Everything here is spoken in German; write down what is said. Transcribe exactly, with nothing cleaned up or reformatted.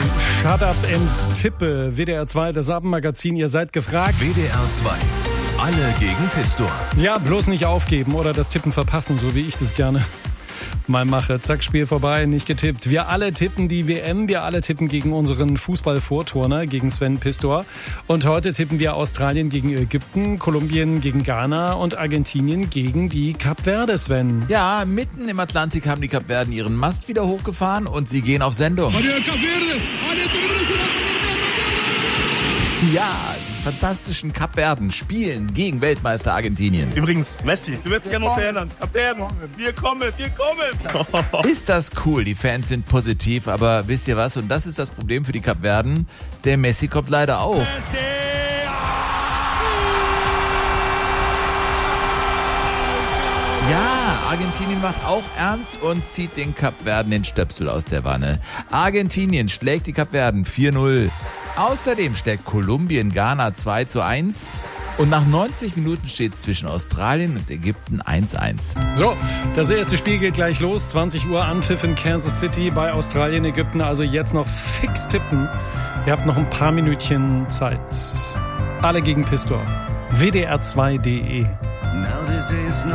Shut Up and Tippe. W D R zwei, das Abendmagazin, ihr seid gefragt. W D R zwei, alle gegen Pistor. Ja, bloß nicht aufgeben oder das Tippen verpassen, so wie ich das gerne mal mache. Zack, Spiel vorbei, nicht getippt. Wir alle tippen die W M, wir alle tippen gegen unseren Fußball-Vorturner, gegen Sven Pistor. Und heute tippen wir Australien gegen Ägypten, Kolumbien gegen Ghana und Argentinien gegen die Kap Verde, Sven. Ja, mitten im Atlantik haben die Kap Verden ihren Mast wieder hochgefahren und sie gehen auf Sendung. Ja, die fantastischen Kap Verden spielen gegen Weltmeister Argentinien. Übrigens, Messi, du wirst dich gerne noch verändern. Kap Verden, wir kommen, wir kommen. Ist das cool, die Fans sind positiv, aber wisst ihr was? Und das ist das Problem für die Kap Verden. Der Messi kommt leider auch. Ja, Argentinien macht auch ernst und zieht den Kap Verden den Stöpsel aus der Wanne. Argentinien schlägt die Kap Verden vier null. Außerdem schlägt Kolumbien Ghana zwei zu eins. Und nach neunzig Minuten steht es zwischen Australien und Ägypten eins eins. So, das erste Spiel geht gleich los. zwanzig Uhr Anpfiff in Kansas City bei Australien, Ägypten. Also jetzt noch fix tippen. Ihr habt noch ein paar Minütchen Zeit. Alle gegen Pistor. W D R zwei punkt de